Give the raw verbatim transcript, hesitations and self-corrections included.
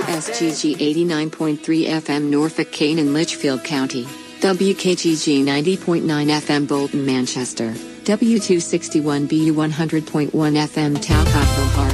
S G G eighty-nine point three F M Norfolk, Kane and Litchfield County, W K G G ninety point nine F M Bolton, Manchester, W two sixty-one B U one hundred point one F M Talcott, Hart.